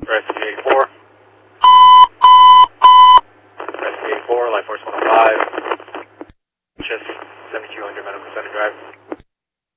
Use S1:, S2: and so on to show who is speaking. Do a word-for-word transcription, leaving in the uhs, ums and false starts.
S1: Rescue eighty-four. Rescue eighty-four, Life Force one oh five. Just seventy-two hundred Medical Center Drive.